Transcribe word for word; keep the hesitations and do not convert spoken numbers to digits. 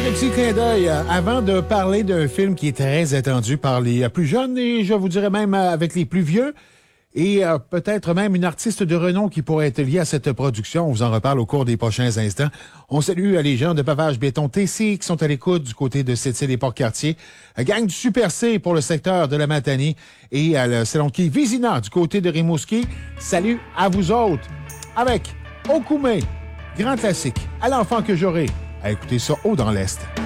Un petit clin d'œil euh, avant de parler d'un film qui est très attendu par les euh, plus jeunes et je vous dirais même euh, avec les plus vieux. Et euh, peut-être même une artiste de renom qui pourrait être liée à cette production. On vous en reparle au cours des prochains instants. On salue euh, les gens de Pavage Béton T C qui sont à l'écoute du côté de Sept-Îles et Port-Cartier. Euh, gang du Super C pour le secteur de la Matanie. Et euh, le salon qui Vizina du côté de Rimouski. Salut à vous autres. Avec Okoumé, grand classique, à l'enfant que j'aurai. À écouter ça haut dans l'Est.